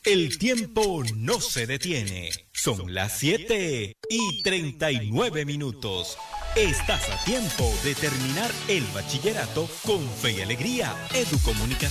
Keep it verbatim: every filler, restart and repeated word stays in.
El tiempo no se detiene. Son las siete y treinta y nueve minutos. Estás a tiempo de terminar el bachillerato con fe y alegría. Educomunicación.